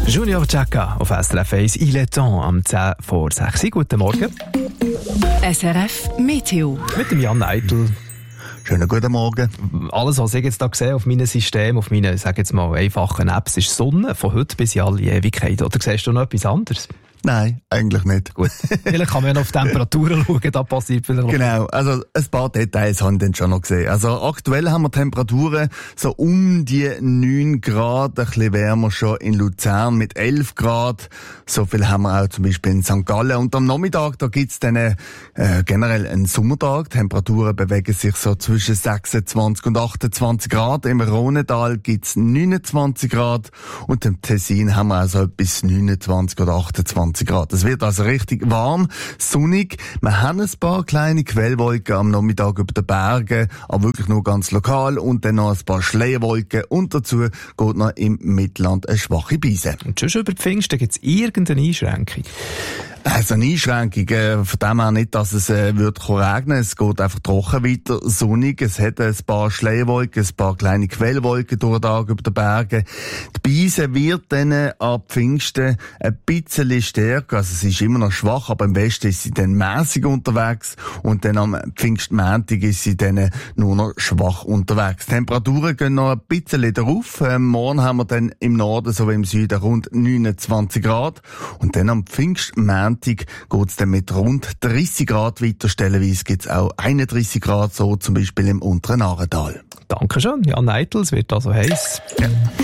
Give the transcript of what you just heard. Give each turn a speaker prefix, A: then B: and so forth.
A: Junior Chaka auf SRF 1, Il est temps am 10 vor 6. Guten Morgen.
B: SRF Meteo.
A: Mit dem Jan Eitel.
C: Schönen guten Morgen.
A: Alles, was ich jetzt da sehe auf meinem System, auf meinen, sag jetzt mal, einfachen Apps, ist Sonne von heute bis in alle Ewigkeit. Oder siehst du noch etwas anderes?
C: Nein, eigentlich nicht.
A: Gut. Vielleicht kann man ja noch auf die Temperaturen schauen, da passiert vielleicht noch.
C: Genau, also ein paar Details haben wir dann schon noch gesehen. Also aktuell haben wir Temperaturen so um die 9 Grad, ein bisschen wärmer schon in Luzern mit 11 Grad. So viel haben wir auch zum Beispiel in St. Gallen. Und am Nachmittag, da gibt's dann generell einen Sommertag. Temperaturen bewegen sich so zwischen 26 und 28 Grad. Im Rhonetal gibt's 29 Grad. Und im Tessin haben wir also bis 29 oder 28 Grad. Es wird also richtig warm, sonnig. Wir haben ein paar kleine Quellwolken am Nachmittag über den Bergen, aber wirklich nur ganz lokal. Und dann noch ein paar Schleierwolken. Und dazu geht noch im Mittelland eine schwache Brise.
A: Und schon über die Pfingsten gibt es irgendeine Einschränkung?
C: Also eine Einschränkung, von dem her nicht, dass es wird regnen. Es geht einfach trocken weiter, sonnig. Es hat ein paar Schleierwolken, ein paar kleine Quellwolken durch den Tag über den Bergen. Die Brise wird dann ab Pfingsten ein bisschen stärker. Also sie ist immer noch schwach, aber im Westen ist sie dann mäßig unterwegs. Und dann am Pfingstmontag ist sie dann nur noch schwach unterwegs. Die Temperaturen gehen noch ein bisschen drauf. Morgen haben wir dann im Norden sowie im Süden rund 29 Grad. Und dann am Pfingstmontag geht's dann mit rund 30 Grad weiter. Stellenweise gibt's auch 31 Grad, so zum Beispiel im unteren Arental.
A: Dankeschön, Jan Eitel, es wird also heiß.
C: Ja.